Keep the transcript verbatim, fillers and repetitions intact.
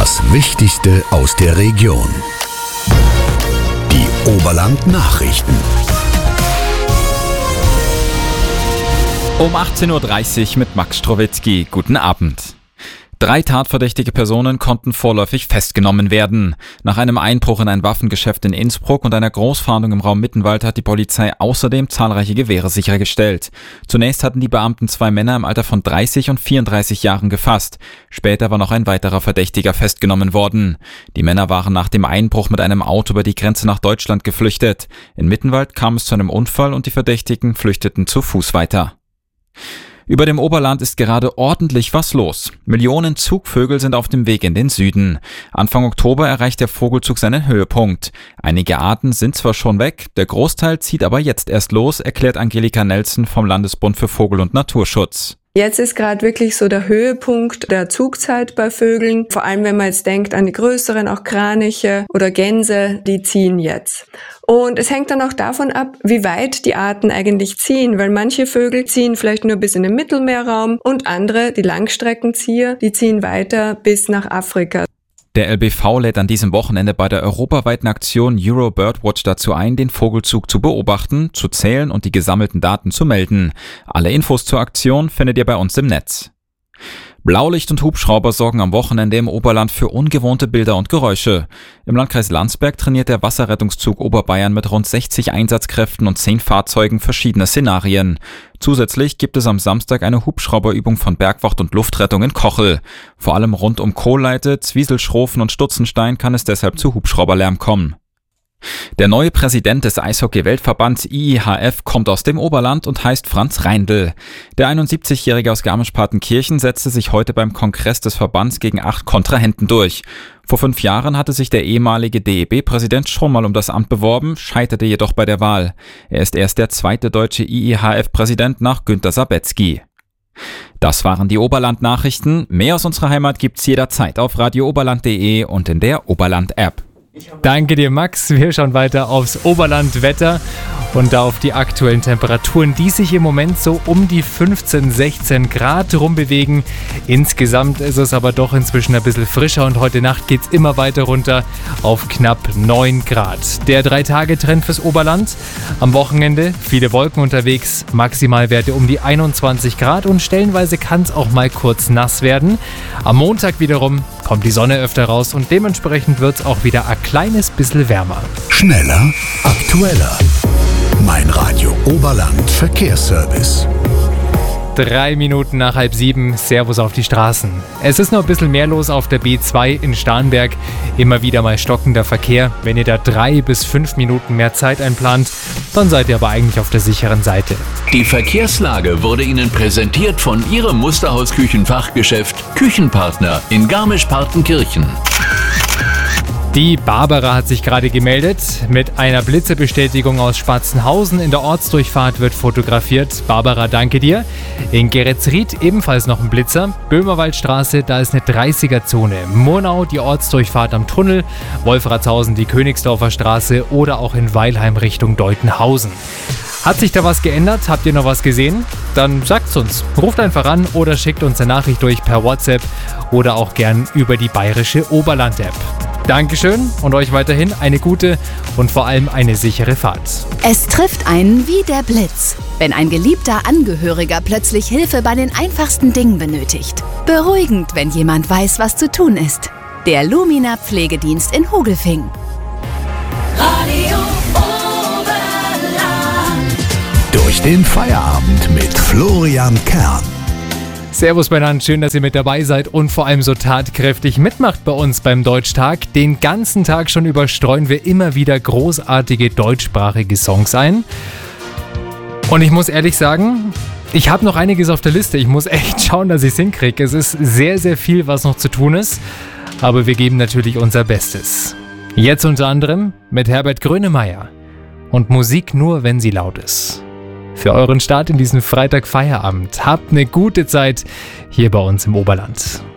Das Wichtigste aus der Region. Die Oberland-Nachrichten. Um achtzehn Uhr dreißig mit Max Strowitzki. Guten Abend. Drei tatverdächtige Personen konnten vorläufig festgenommen werden. Nach einem Einbruch in ein Waffengeschäft in Innsbruck und einer Großfahndung im Raum Mittenwald hat die Polizei außerdem zahlreiche Gewehre sichergestellt. Zunächst hatten die Beamten zwei Männer im Alter von dreißig und vierunddreißig Jahren gefasst. Später war noch ein weiterer Verdächtiger festgenommen worden. Die Männer waren nach dem Einbruch mit einem Auto über die Grenze nach Deutschland geflüchtet. In Mittenwald kam es zu einem Unfall und die Verdächtigen flüchteten zu Fuß weiter. Über dem Oberland ist gerade ordentlich was los. Millionen Zugvögel sind auf dem Weg in den Süden. Anfang Oktober erreicht der Vogelzug seinen Höhepunkt. Einige Arten sind zwar schon weg, der Großteil zieht aber jetzt erst los, erklärt Angelika Nelson vom Landesbund für Vogel- und Naturschutz. Jetzt ist gerade wirklich so der Höhepunkt der Zugzeit bei Vögeln. Vor allem, wenn man jetzt denkt an die größeren, auch Kraniche oder Gänse, die ziehen jetzt. Und es hängt dann auch davon ab, wie weit die Arten eigentlich ziehen, weil manche Vögel ziehen vielleicht nur bis in den Mittelmeerraum und andere, die Langstreckenzieher, die ziehen weiter bis nach Afrika. Der L B V lädt an diesem Wochenende bei der europaweiten Aktion Euro Birdwatch dazu ein, den Vogelzug zu beobachten, zu zählen und die gesammelten Daten zu melden. Alle Infos zur Aktion findet ihr bei uns im Netz. Blaulicht und Hubschrauber sorgen am Wochenende im Oberland für ungewohnte Bilder und Geräusche. Im Landkreis Landsberg trainiert der Wasserrettungszug Oberbayern mit rund sechzig Einsatzkräften und zehn Fahrzeugen verschiedene Szenarien. Zusätzlich gibt es am Samstag eine Hubschrauberübung von Bergwacht und Luftrettung in Kochel. Vor allem rund um Kohlleite, Zwieselschrofen und Stutzenstein kann es deshalb zu Hubschrauberlärm kommen. Der neue Präsident des Eishockey-Weltverbands I I H F kommt aus dem Oberland und heißt Franz Reindl. Der einundsiebzigjährige aus Garmisch-Partenkirchen setzte sich heute beim Kongress des Verbands gegen acht Kontrahenten durch. Vor fünf Jahren hatte sich der ehemalige D E B-Präsident schon mal um das Amt beworben, scheiterte jedoch bei der Wahl. Er ist erst der zweite deutsche I I H F-Präsident nach Günter Sabetzky. Das waren die Oberland-Nachrichten. Mehr aus unserer Heimat gibt's jederzeit auf radio oberland punkt de und in der Oberland-App. Danke dir, Max. Wir schauen weiter aufs Oberland-Wetter und da auf die aktuellen Temperaturen, die sich im Moment so um die fünfzehn, sechzehn Grad rumbewegen. Insgesamt ist es aber doch inzwischen ein bisschen frischer und heute Nacht geht es immer weiter runter auf knapp neun Grad. Der Drei-Tage-Trend fürs Oberland. Am Wochenende viele Wolken unterwegs, Maximalwerte um die einundzwanzig Grad und stellenweise kann es auch mal kurz nass werden. Am Montag wiederum kommt die Sonne öfter raus und dementsprechend wird es auch wieder ein kleines bisschen wärmer. Schneller, aktueller. Mein Radio Oberland Verkehrsservice. Drei Minuten nach halb sieben, Servus auf die Straßen. Es ist noch ein bisschen mehr los auf der B zwei in Starnberg. Immer wieder mal stockender Verkehr. Wenn ihr da drei bis fünf Minuten mehr Zeit einplant, dann seid ihr aber eigentlich auf der sicheren Seite. Die Verkehrslage wurde Ihnen präsentiert von Ihrem Musterhaus-Küchenfachgeschäft Küchenpartner in Garmisch-Partenkirchen. Die Barbara hat sich gerade gemeldet. Mit einer Blitzebestätigung aus Spatzenhausen in der Ortsdurchfahrt wird fotografiert. Barbara, danke dir. In Geretsried ebenfalls noch ein Blitzer. Böhmerwaldstraße, da ist eine dreißiger-Zone. Murnau, die Ortsdurchfahrt am Tunnel. Wolfratshausen, die Königsdorfer Straße oder auch in Weilheim Richtung Deutenhausen. Hat sich da was geändert? Habt ihr noch was gesehen? Dann sagt's uns. Ruft einfach an oder schickt uns eine Nachricht durch per WhatsApp oder auch gern über die bayerische Oberland-App. Dankeschön und euch weiterhin eine gute und vor allem eine sichere Fahrt. Es trifft einen wie der Blitz, wenn ein geliebter Angehöriger plötzlich Hilfe bei den einfachsten Dingen benötigt. Beruhigend, wenn jemand weiß, was zu tun ist. Der Lumina Pflegedienst in Hogelfing. Radio Oberland. Durch den Feierabend mit Florian Kern. Servus beieinander, schön, dass ihr mit dabei seid und vor allem so tatkräftig mitmacht bei uns beim Deutschtag. Den ganzen Tag schon über streuen wir immer wieder großartige deutschsprachige Songs ein. Und ich muss ehrlich sagen, ich habe noch einiges auf der Liste. Ich muss echt schauen, dass ich es hinkriege. Es ist sehr, sehr viel, was noch zu tun ist. Aber wir geben natürlich unser Bestes. Jetzt unter anderem mit Herbert Grönemeyer. Und Musik nur, wenn sie laut ist. Für euren Start in diesen Freitagfeierabend. Habt eine gute Zeit hier bei uns im Oberland.